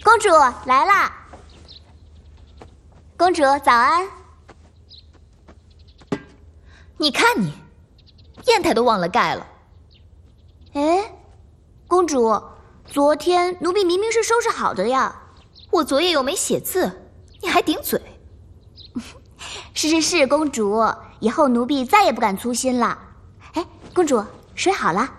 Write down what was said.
公主来啦！公主早安。 你看你，砚台都忘了盖了。 哎，公主，昨天奴婢明明是收拾好的呀。 我昨夜又没写字，你还顶嘴。 是，公主，以后奴婢再也不敢粗心了。哎，公主，水好了。